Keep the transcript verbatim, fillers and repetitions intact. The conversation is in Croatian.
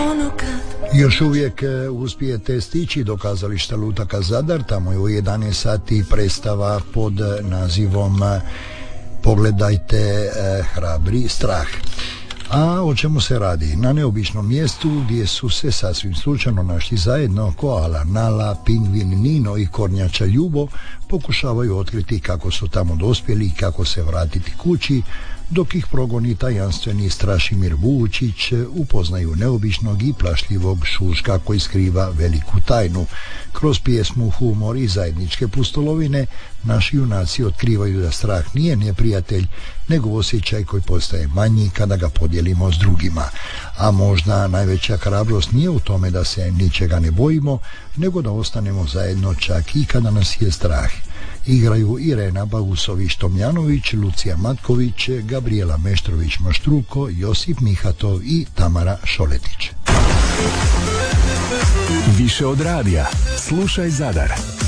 Još uvijek uspijete stići do kazališta Lutaka Zadar, tamo je u jedanaest sati predstava pod nazivom Pogledajte hrabri strah. A o čemu se radi? Na neobičnom mjestu gdje su se sasvim slučajno našli zajedno koala Nala, pingvin Nino i kornjača Ljubo pokušavaju otkriti kako su tamo dospjeli i kako se vratiti kući, dok ih progoni tajanstveni Strašimir Vučić, upoznaju neobičnog i plašljivog Šuška koji skriva veliku tajnu. Kroz pjesmu, humor i zajedničke pustolovine naši junaci otkrivaju da strah nije neprijatelj, nego osjećaj koji postaje manji kada ga podijelimo s drugima. A možda najveća hrabrost nije u tome da se ničega ne bojimo, nego da ostanemo zajedno čak i kada nas je strah. Igraju Irena Bagusović-Tomljanović, Lucija Matković, Gabriela Meštrović-Maštruko, Josip Mihatov i Tamara Šoletić. Više od radija. Slušaj Zadar.